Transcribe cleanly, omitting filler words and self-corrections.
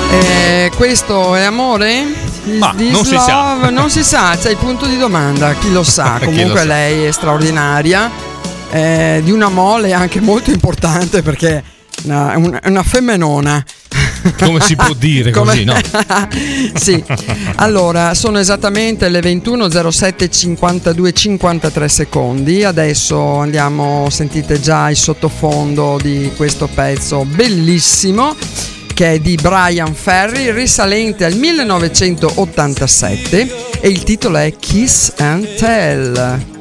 Questo è amore? Ma non si sa. Non si sa, c'è il punto di domanda, chi lo sa. Comunque lei è straordinaria, di una mole anche molto importante, perché è una femminona. Come si può dire così, no? Sì. Allora, sono esattamente le 21:07 52 53 secondi. Adesso andiamo, sentite già il sottofondo di questo pezzo bellissimo, che è di Brian Ferry, risalente al 1987, e il titolo è Kiss and Tell.